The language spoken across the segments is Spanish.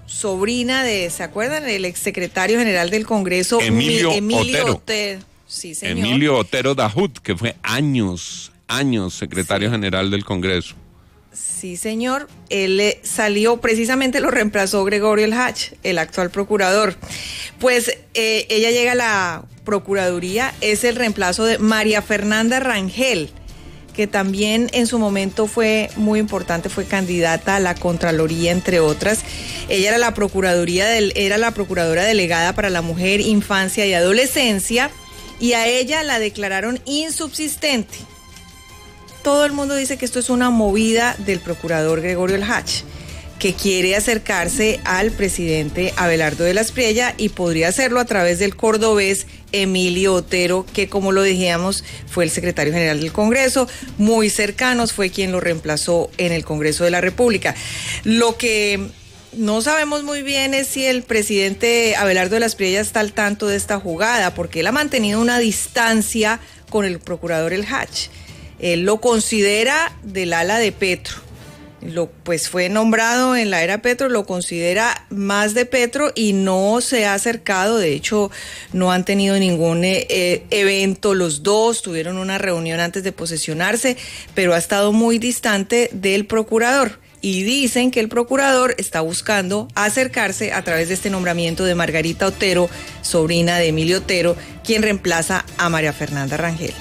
sobrina de, ¿se acuerdan? El exsecretario general del Congreso, Emilio Otero. Sí, señor. Emilio Otero Dahut, que fue años secretario general del Congreso. Sí, señor. Él salió, precisamente lo reemplazó Gregorio El Hach, el actual procurador. Pues ella llega a la Procuraduría, es el reemplazo de María Fernanda Rangel, que también en su momento fue muy importante, fue candidata a la Contraloría, entre otras. Ella era la procuradora delegada para la mujer, infancia y adolescencia, y a ella la declararon insubsistente. Todo el mundo dice que esto es una movida del procurador Gregorio El Hach, que quiere acercarse al presidente Abelardo de la Espriella y podría hacerlo a través del cordobés Emilio Otero, que como lo dijimos fue el secretario general del Congreso, muy cercanos, fue quien lo reemplazó en el Congreso de la República. Lo que no sabemos muy bien es si el presidente Abelardo de la Espriella está al tanto de esta jugada, porque él ha mantenido una distancia con el procurador El Hach. Él lo considera del ala de Petro. Pues fue nombrado en la era Petro, lo considera más de Petro y no se ha acercado. De hecho, no han tenido ningún evento los dos, tuvieron una reunión antes de posesionarse, pero ha estado muy distante del procurador. Y dicen que el procurador está buscando acercarse a través de este nombramiento de Margarita Otero, sobrina de Emilio Otero, quien reemplaza a María Fernanda Rangel.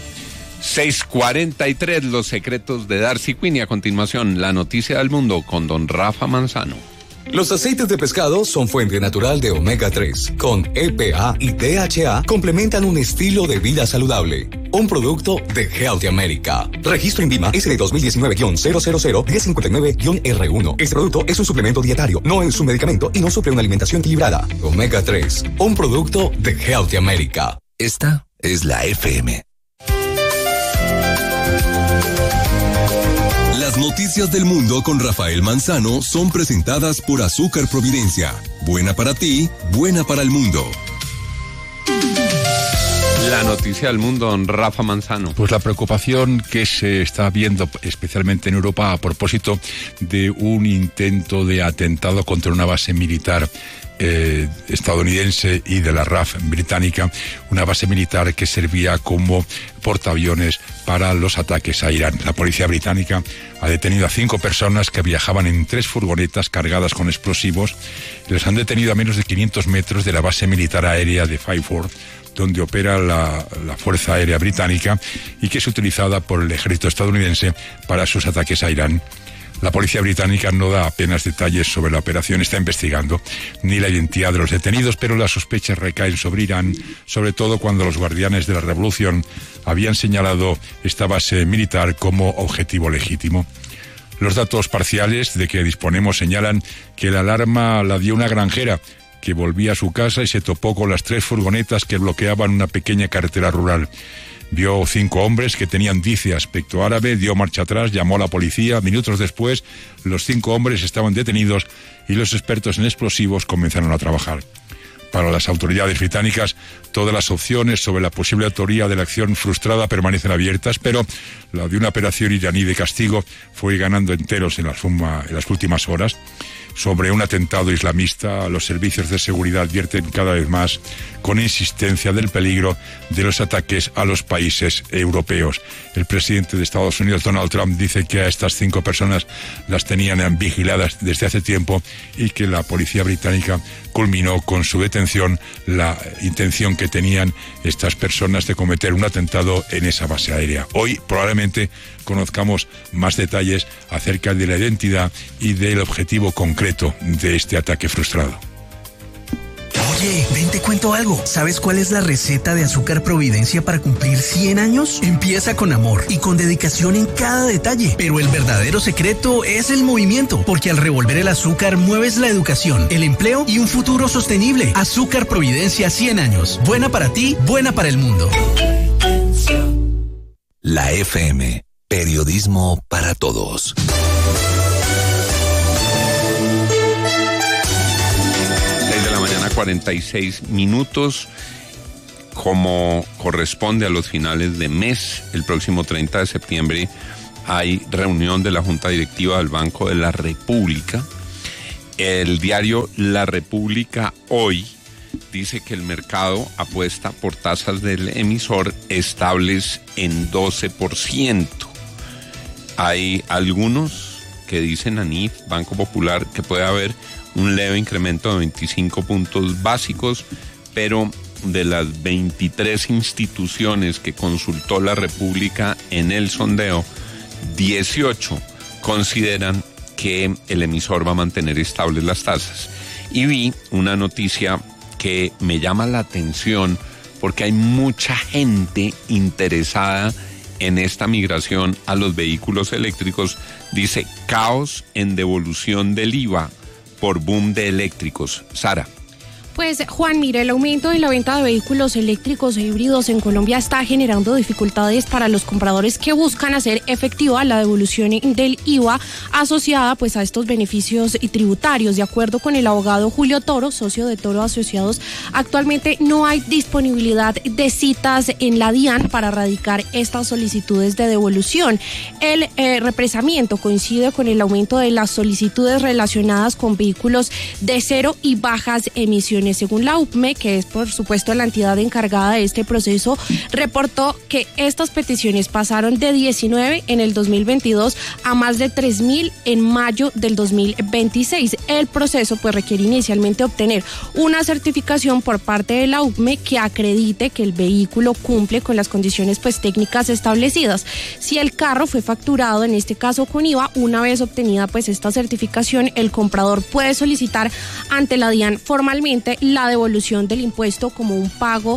6:43, los secretos de Darcy Quinn, y a continuación la noticia del mundo con don Rafa Manzano. Los aceites de pescado son fuente natural de omega 3. Con EPA y DHA complementan un estilo de vida saludable. Un producto de Healthy America. Registro INVIMA SD 2019-000-1059-R1. Este producto es un suplemento dietario, no es un medicamento y no suple una alimentación equilibrada. Omega 3, un producto de Healthy America. Esta es la FM. Las noticias del mundo con Rafael Manzano son presentadas por Azúcar Providencia. Buena para ti, buena para el mundo. La noticia del mundo, don Rafa Manzano. Pues la preocupación que se está viendo, especialmente en Europa, a propósito de un intento de atentado contra una base militar estadounidense y de la RAF británica, una base militar que servía como portaaviones para los ataques a Irán. La policía británica ha detenido a 5 personas que viajaban en 3 furgonetas cargadas con explosivos. Les han detenido a menos de 500 metros de la base militar aérea de Fairford, donde opera la Fuerza Aérea Británica y que es utilizada por el ejército estadounidense para sus ataques a Irán. La policía británica no da apenas detalles sobre la operación, está investigando ni la identidad de los detenidos, pero las sospechas recaen sobre Irán, sobre todo cuando los guardianes de la revolución habían señalado esta base militar como objetivo legítimo. Los datos parciales de que disponemos señalan que la alarma la dio una granjera que volvía a su casa y se topó con las 3 furgonetas que bloqueaban una pequeña carretera rural. Vio 5 hombres que tenían, dice, aspecto árabe, dio marcha atrás, llamó a la policía. Minutos después, los 5 hombres estaban detenidos y los expertos en explosivos comenzaron a trabajar. Para las autoridades británicas, todas las opciones sobre la posible autoría de la acción frustrada permanecen abiertas, pero la de una operación iraní de castigo fue ganando enteros en las últimas horas. Sobre un atentado islamista, los servicios de seguridad advierten cada vez más con insistencia del peligro de los ataques a los países europeos. El presidente de Estados Unidos, Donald Trump, dice que a estas 5 personas las tenían vigiladas desde hace tiempo y que la policía británica culminó con su detención la intención que tenían estas personas de cometer un atentado en esa base aérea. Hoy probablemente conozcamos más detalles acerca de la identidad y del objetivo concreto de este ataque frustrado. Oye, ven, te cuento algo. ¿Sabes cuál es la receta de Azúcar Providencia para cumplir 100 años? Empieza con amor y con dedicación en cada detalle. Pero el verdadero secreto es el movimiento, porque al revolver el azúcar mueves la educación, el empleo y un futuro sostenible. Azúcar Providencia 100 años. Buena para ti, buena para el mundo. La FM, periodismo para todos. 46 minutos, como corresponde a los finales de mes. El próximo 30 de septiembre hay reunión de la Junta Directiva del Banco de la República El diario La República hoy dice que el mercado apuesta por tasas del emisor estables en 12%. Hay algunos que dicen ANIF, Banco Popular, que puede haber un leve incremento de 25 puntos básicos, pero de las 23 instituciones que consultó La República en el sondeo, 18 consideran que el emisor va a mantener estables las tasas. Y vi una noticia que me llama la atención porque hay mucha gente interesada en esta migración a los vehículos eléctricos. Dice, caos en devolución del IVA por boom de eléctricos. Sara. Pues Juan, mire, el aumento en la venta de vehículos eléctricos e híbridos en Colombia está generando dificultades para los compradores que buscan hacer efectiva la devolución del IVA asociada pues a estos beneficios y tributarios. De acuerdo con el abogado Julio Toro, socio de Toro Asociados, actualmente no hay disponibilidad de citas en la DIAN para radicar estas solicitudes de devolución. El represamiento coincide con el aumento de las solicitudes relacionadas con vehículos de cero y bajas emisiones. Según la UPME, que es por supuesto la entidad encargada de este proceso, reportó que estas peticiones pasaron de 19 en el 2022 a más de 3.000 en mayo del 2026. El proceso pues requiere inicialmente obtener una certificación por parte de la UPME que acredite que el vehículo cumple con las condiciones pues técnicas establecidas. Si el carro fue facturado, en este caso con IVA, una vez obtenida pues esta certificación, el comprador puede solicitar ante la DIAN formalmente la devolución del impuesto como un pago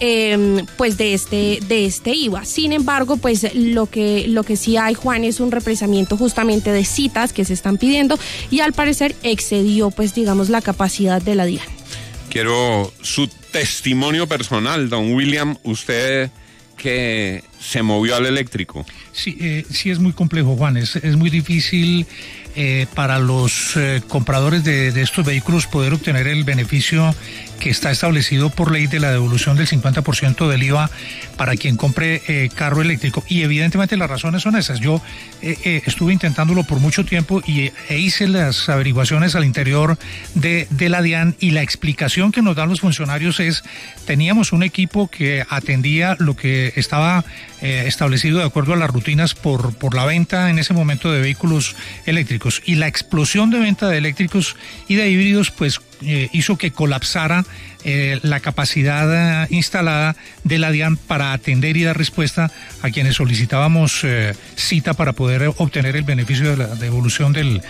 pues de este IVA. Sin embargo, pues lo que sí hay, Juan, es un represamiento justamente de citas que se están pidiendo y al parecer excedió pues digamos la capacidad de la DIAN. Quiero su testimonio personal, don William, usted que se movió al eléctrico. Sí, sí es muy complejo, Juan, es muy difícil para los compradores de estos vehículos poder obtener el beneficio que está establecido por ley de la devolución del 50% del IVA para quien compre carro eléctrico. Y evidentemente las razones son esas. Yo estuve intentándolo por mucho tiempo y hice las averiguaciones al interior de la DIAN, y la explicación que nos dan los funcionarios es: teníamos un equipo que atendía lo que estaba establecido de acuerdo a las rutinas por la venta en ese momento de vehículos eléctricos, y la explosión de venta de eléctricos y de híbridos pues hizo que colapsara la capacidad instalada de la DIAN para atender y dar respuesta a quienes solicitábamos cita para poder obtener el beneficio de la devolución del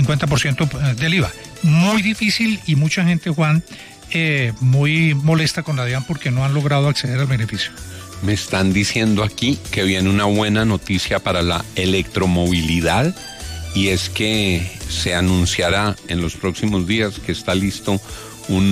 50% del IVA. Muy difícil, y mucha gente, Juan, muy molesta con la DIAN porque no han logrado acceder al beneficio. Me están diciendo aquí que viene una buena noticia para la electromovilidad, y es que se anunciará en los próximos días que está listo un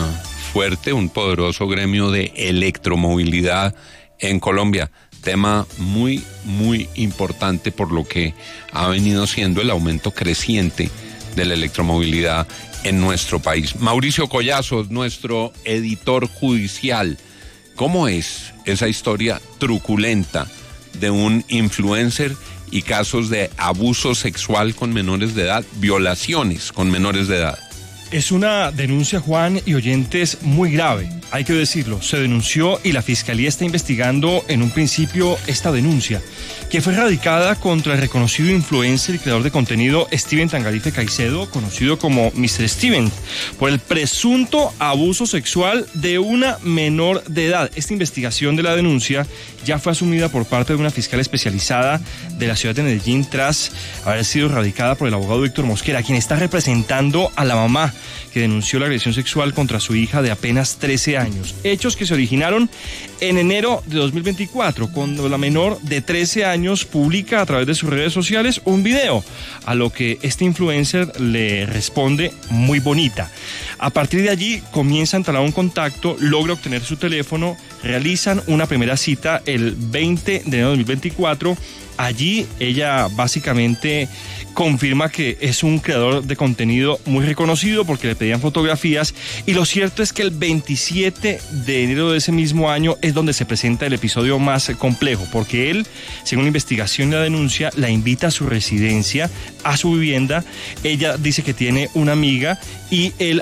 poderoso gremio de electromovilidad en Colombia. Tema muy, muy importante por lo que ha venido siendo el aumento creciente de la electromovilidad en nuestro país. Mauricio Collazos, nuestro editor judicial, ¿cómo es esa historia truculenta de un influencer y casos de abuso sexual con menores de edad, violaciones con menores de edad? Es una denuncia, Juan y oyentes, muy grave, hay que decirlo. Se denunció y la Fiscalía está investigando en un principio esta denuncia, que fue radicada contra el reconocido influencer y creador de contenido Steven Tangarife Caicedo, conocido como Mr. Steven, por el presunto abuso sexual de una menor de edad. Esta investigación de la denuncia ya fue asumida por parte de una fiscal especializada de la ciudad de Medellín tras haber sido radicada por el abogado Víctor Mosquera, quien está representando a la mamá que denunció la agresión sexual contra su hija de apenas 13 años. Hechos que se originaron en enero de 2024, cuando la menor de 13 años publica a través de sus redes sociales un video, a lo que este influencer le responde muy bonita. A partir de allí comienza a entablar un contacto, logra obtener su teléfono, realizan una primera cita el 20 de enero de 2024. Allí ella básicamente confirma que es un creador de contenido muy reconocido porque le pedían fotografías, y lo cierto es que el 27 de enero de ese mismo año es donde se presenta el episodio más complejo, porque él, según la investigación y la denuncia, la invita a su residencia, a su vivienda. Ella dice que tiene una amiga y él